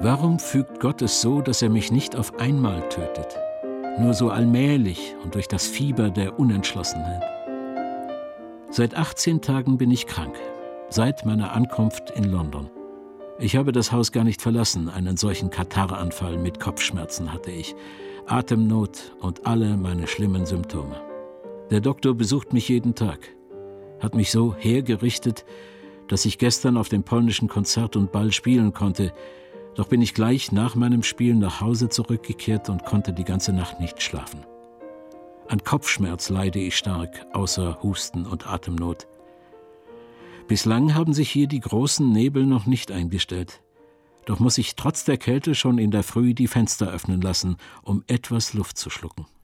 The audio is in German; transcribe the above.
Warum fügt Gott es so, dass er mich nicht auf einmal tötet? Nur so allmählich und durch das Fieber der Unentschlossenheit. Seit 18 Tagen bin ich krank, seit meiner Ankunft in London. Ich habe das Haus gar nicht verlassen, einen solchen Kataranfall mit Kopfschmerzen hatte ich, Atemnot und alle meine schlimmen Symptome. Der Doktor besucht mich jeden Tag, hat mich so hergerichtet, dass ich gestern auf dem polnischen Konzert und Ball spielen konnte. Doch bin ich gleich nach meinem Spiel nach Hause zurückgekehrt und konnte die ganze Nacht nicht schlafen. An Kopfschmerz leide ich stark, außer Husten und Atemnot. Bislang haben sich hier die großen Nebel noch nicht eingestellt. Doch muss ich trotz der Kälte schon in der Früh die Fenster öffnen lassen, um etwas Luft zu schlucken.